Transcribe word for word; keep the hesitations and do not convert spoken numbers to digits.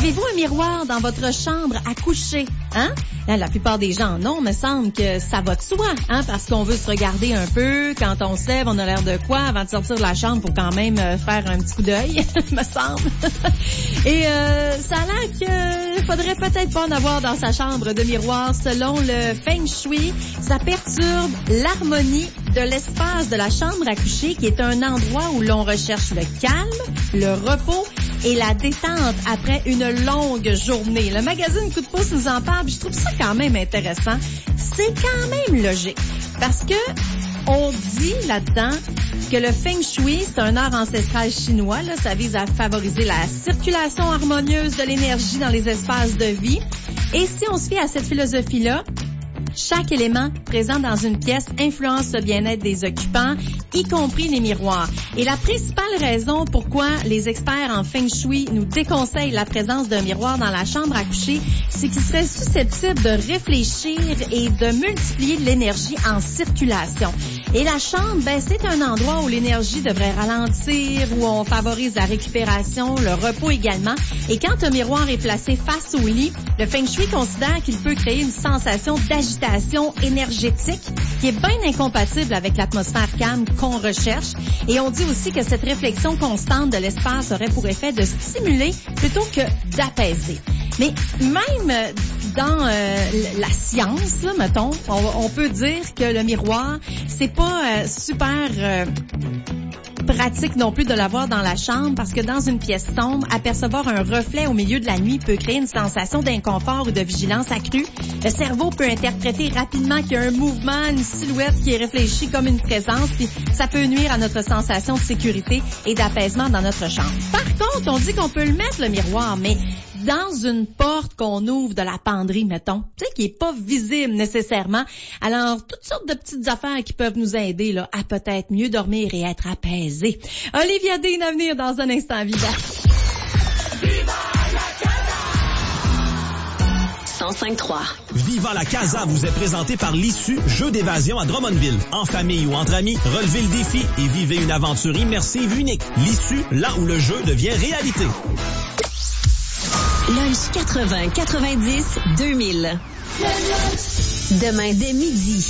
Avez-vous un miroir dans votre chambre à coucher? Hein? Là, la plupart des gens, non, me semble que ça va de soi, hein, parce qu'on veut se regarder un peu. Quand on se lève, on a l'air de quoi? Avant de sortir de la chambre, pour quand même euh, faire un petit coup d'œil, me semble. Et euh, ça a l'air qu'il faudrait peut-être pas en avoir dans sa chambre de miroir. Selon le Feng Shui, ça perturbe l'harmonie de l'espace de la chambre à coucher, qui est un endroit où l'on recherche le calme, le repos et la détente après une longue journée. Le magazine Coup de pouce nous en parle, je trouve ça quand même intéressant. C'est quand même logique, parce que on dit là-dedans que le Feng Shui, c'est un art ancestral chinois. Là, ça vise à favoriser la circulation harmonieuse de l'énergie dans les espaces de vie. Et si on se fie à cette philosophie-là, chaque élément présent dans une pièce influence le bien-être des occupants, y compris les miroirs. Et la principale raison pourquoi les experts en Feng Shui nous déconseillent la présence d'un miroir dans la chambre à coucher, c'est qu'il serait susceptible de réfléchir et de multiplier l'énergie en circulation. Et la chambre, ben, c'est un endroit où l'énergie devrait ralentir, où on favorise la récupération, le repos également. Et quand un miroir est placé face au lit, le Feng Shui considère qu'il peut créer une sensation d'agitation énergétique qui est bien incompatible avec l'atmosphère calme qu'on recherche. Et on dit aussi que cette réflexion constante de l'espace aurait pour effet de stimuler plutôt que d'apaiser. Mais même dans euh, la science, là, mettons, on, on peut dire que le miroir, c'est pas euh, super euh, pratique non plus de l'avoir dans la chambre, parce que dans une pièce sombre, apercevoir un reflet au milieu de la nuit peut créer une sensation d'inconfort ou de vigilance accrue. Le cerveau peut interpréter rapidement qu'il y a un mouvement, une silhouette qui est réfléchie comme une présence, puis ça peut nuire à notre sensation de sécurité et d'apaisement dans notre chambre. Par contre, on dit qu'on peut le mettre, le miroir, mais dans une porte qu'on ouvre de la penderie, mettons, tu sais, qui est pas visible nécessairement. Alors, toutes sortes de petites affaires qui peuvent nous aider là à peut-être mieux dormir et être apaisés. Olivia Dean à venir dans un instant, Viva. Viva la Casa! cent cinq trois. Viva la Casa vous est présenté par l'Issue, jeu d'évasion à Drummondville. En famille ou entre amis, relevez le défi et vivez une aventure immersive unique. L'Issue, là où le jeu devient réalité. Lunch quatre-vingts quatre-vingt-dix deux mille. Demain dès midi.